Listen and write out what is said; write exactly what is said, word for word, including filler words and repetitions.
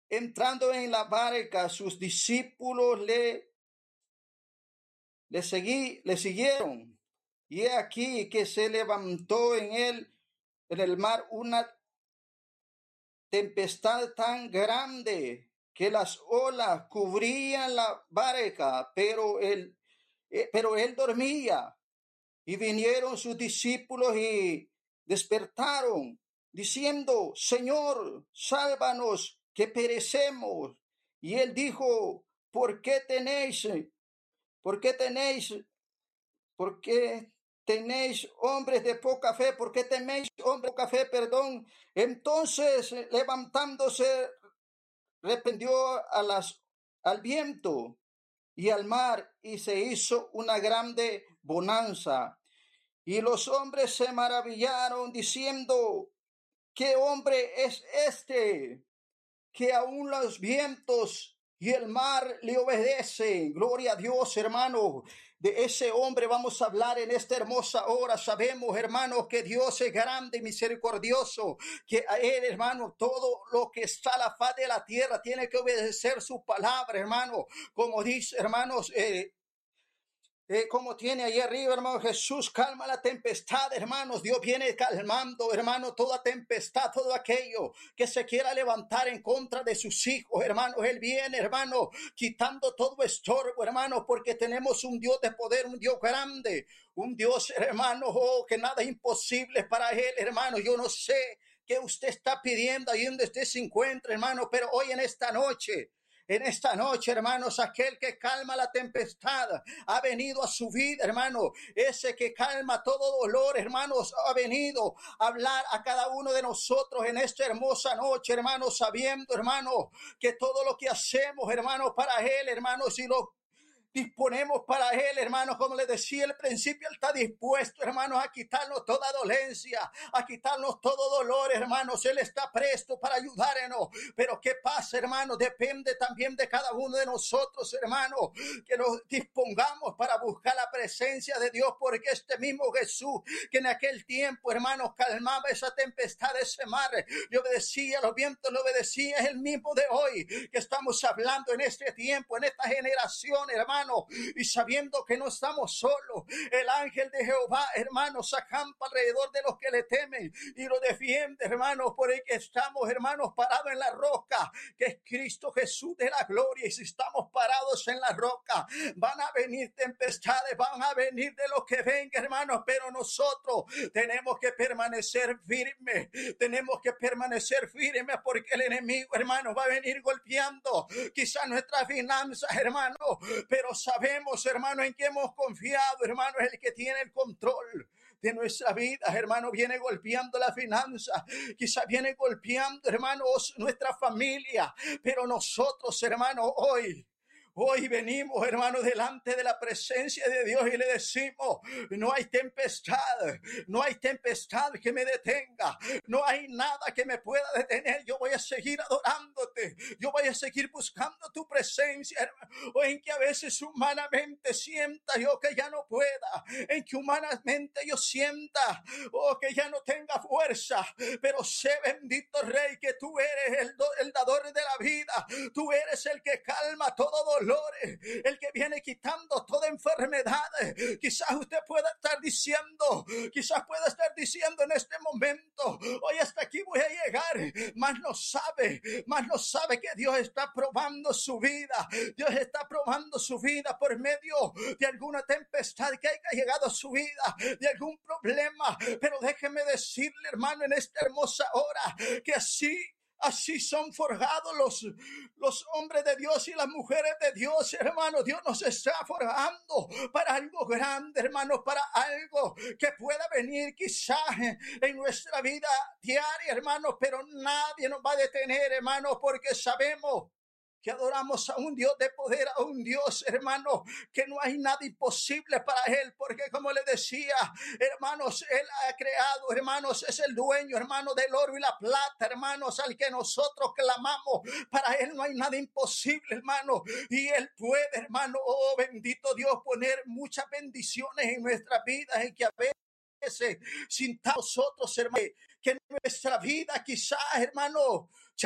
entrando en la barca, sus discípulos le, le, seguí, le siguieron. Y he aquí que se levantó en él, en el mar, una tempestad tan grande que las olas cubrían la barca, pero él, eh, pero él dormía. Y vinieron sus discípulos y despertaron, diciendo: Señor, sálvanos, que perecemos. Y él dijo: ¿Por qué tenéis, por qué tenéis, por qué tenéis hombres de poca fe? ¿Por qué teméis hombres de poca fe? Perdón. Entonces, levantándose, reprendió a las, al viento y al mar, y se hizo una grande bonanza. Y los hombres se maravillaron, diciendo: ¿Qué hombre es este, que aún los vientos y el mar le obedecen? Gloria a Dios, hermano. De ese hombre vamos a hablar en esta hermosa hora. Sabemos, hermanos, que Dios es grande y misericordioso, que a él, hermano, todo lo que está a la faz de la tierra tiene que obedecer su palabra, hermano. Como dice, hermanos, eh, Eh, como tiene ahí arriba, hermano, Jesús calma la tempestad, hermanos. Dios viene calmando, hermano, toda tempestad, todo aquello que se quiera levantar en contra de sus hijos, hermanos. Él viene, hermano, quitando todo estorbo, hermano, porque tenemos un Dios de poder, un Dios grande, un Dios, hermano, oh, que nada es imposible para él, hermano. Yo no sé qué usted está pidiendo ahí donde usted se encuentra, hermano, pero hoy en esta noche, En esta noche, hermanos, aquel que calma la tempestad ha venido a su vida, hermano. Ese que calma todo dolor, hermanos, ha venido a hablar a cada uno de nosotros en esta hermosa noche, hermanos, sabiendo, hermano, que todo lo que hacemos, hermanos, para él, hermanos, si lo disponemos para él, hermanos, como les decía al principio, él está dispuesto, hermanos, a quitarnos toda dolencia, a quitarnos todo dolor, hermanos. Él está presto para ayudarnos. Pero ¿qué pasa, hermanos? Depende también de cada uno de nosotros, hermanos, que nos dispongamos para buscar la presencia de Dios, porque este mismo Jesús, que en aquel tiempo, hermanos, calmaba esa tempestad, ese mar, le obedecía, los vientos le obedecía, es el mismo de hoy, que estamos hablando en este tiempo, en esta generación, hermanos. Y sabiendo que no estamos solos, el ángel de Jehová, hermanos, acampa alrededor de los que le temen y lo defiende, hermanos, por el que estamos, hermanos, parados en la roca, que es Cristo Jesús de la gloria. Y si estamos parados en la roca, van a venir tempestades, van a venir de lo que venga, hermanos, pero nosotros tenemos que permanecer firmes, tenemos que permanecer firmes, porque el enemigo, hermanos, va a venir golpeando quizás nuestras finanzas, hermanos, pero sabemos, hermano, en que hemos confiado, hermano, es el que tiene el control de nuestra vida, hermano. Viene golpeando la finanza, quizá viene golpeando, hermanos, nuestra familia, pero nosotros, hermano, hoy Hoy venimos, hermanos, delante de la presencia de Dios y le decimos: no hay tempestad, no hay tempestad que me detenga, no hay nada que me pueda detener. Yo voy a seguir adorándote, yo voy a seguir buscando tu presencia, hermano. O en que a veces humanamente sienta yo que ya no pueda, en que humanamente yo sienta, oh, que ya no tenga fuerza, pero sé, bendito Rey, que tú eres el, do, el dador de la vida, tú eres el que calma todo dolor, el que viene quitando toda enfermedad. Quizás usted pueda estar diciendo, quizás pueda estar diciendo en este momento: hoy hasta aquí voy a llegar, mas no sabe, mas no sabe que Dios está probando su vida. Dios está probando su vida por medio de alguna tempestad que haya llegado a su vida, de algún problema. Pero déjeme decirle, hermano, en esta hermosa hora, que así Así son forjados los, los hombres de Dios y las mujeres de Dios, hermano. Dios nos está forjando para algo grande, hermano, para algo que pueda venir quizás en nuestra vida diaria, hermano, pero nadie nos va a detener, hermano, porque sabemos que adoramos a un Dios de poder, a un Dios, hermano, que no hay nada imposible para él, porque como le decía, hermanos, él ha creado, hermanos, es el dueño, hermano, del oro y la plata, hermanos, al que nosotros clamamos. Para él no hay nada imposible, hermano, y él puede, hermano, oh bendito Dios, poner muchas bendiciones en nuestras vidas, en que a veces sintamos nosotros, hermano, que nuestra vida quizás, hermano,